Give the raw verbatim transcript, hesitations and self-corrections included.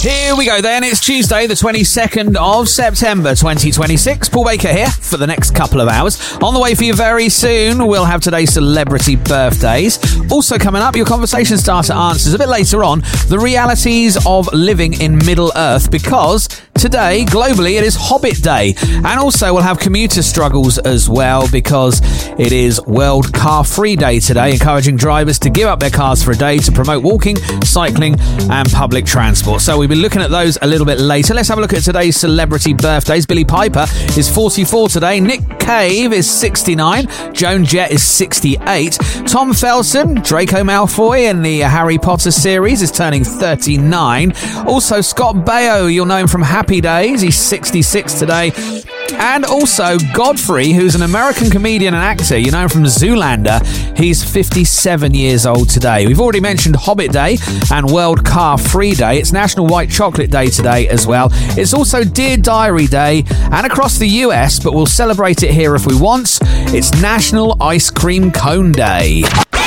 Here we go then. It's Tuesday, the twenty-second of September, twenty twenty-six. Paul Baker here for the next couple of hours. On the way for you very soon, we'll have today's celebrity birthdays. Also coming up, your conversation starter answers a bit later on, the realities of living in Middle Earth, because today, globally, it is Hobbit Day. And also we'll have commuter struggles as well, because it is World Car Free Day today, encouraging drivers to give up their cars for a day to promote walking, cycling and public transport. So we'll be looking at those a little bit later. Let's have a look at today's celebrity birthdays. Billie Piper is forty-four today. Nick Cave is sixty-nine. Joan Jett is sixty-eight. Tom Felton, Draco Malfoy in the Harry Potter series, is turning thirty-nine. Also Scott Baio, you'll know him from Happy Days. He's sixty-six today. And also Godfrey, who's an American comedian and actor. You know him from Zoolander. He's fifty-seven years old today. We've already mentioned Hobbit Day and World Car Free Day. It's National White Chocolate Day today as well. It's also Dear Diary Day, and across the U S, but we'll celebrate it here if we want, it's National Ice Cream Cone Day.